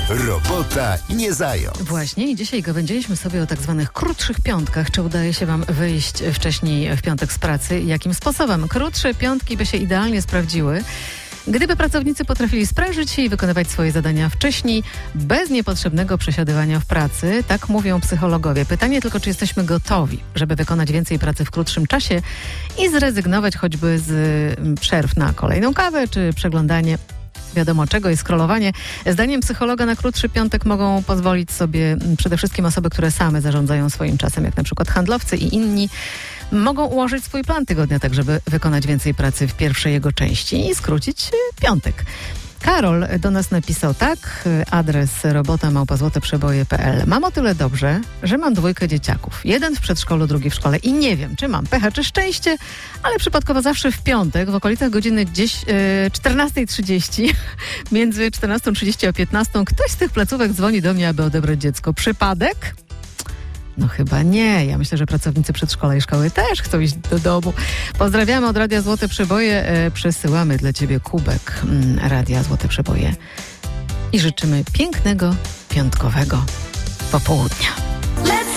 Robota nie zając. Właśnie i dzisiaj gawędziliśmy sobie o tak zwanych krótszych piątkach. Czy udaje się wam wyjść wcześniej w piątek z pracy i jakim sposobem? Krótsze piątki by się idealnie sprawdziły, gdyby pracownicy potrafili sprężyć się i wykonywać swoje zadania wcześniej, bez niepotrzebnego przesiadywania w pracy. Tak mówią psychologowie. Pytanie tylko, czy jesteśmy gotowi, żeby wykonać więcej pracy w krótszym czasie i zrezygnować choćby z przerw na kolejną kawę, czy przeglądanie wiadomo czego i scrollowanie. Zdaniem psychologa na krótszy piątek mogą pozwolić sobie przede wszystkim osoby, które same zarządzają swoim czasem, jak na przykład handlowcy i inni. Mogą ułożyć swój plan tygodnia tak, żeby wykonać więcej pracy w pierwszej jego części i skrócić piątek. Karol do nas napisał tak, adres robota@złoteprzeboje.pl. Mam o tyle dobrze, że mam 2 dzieciaków. Jeden w przedszkolu, drugi w szkole i nie wiem, czy mam pecha, czy szczęście, ale przypadkowo zawsze w piątek, w okolicach godziny 14:30, między 14:30 a 15:00, ktoś z tych placówek dzwoni do mnie, aby odebrać dziecko. Przypadek? No chyba nie. Ja myślę, że pracownicy przedszkola i szkoły też chcą iść do domu. Pozdrawiamy od Radia Złote Przeboje. Przesyłamy dla ciebie kubek Radia Złote Przeboje i życzymy pięknego piątkowego popołudnia.